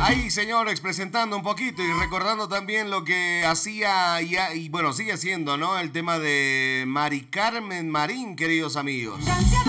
Ahí, señores, presentando un poquito y recordando también lo que hacía y bueno, sigue siendo, ¿no? El tema de Mari Carmen Marín, queridos amigos.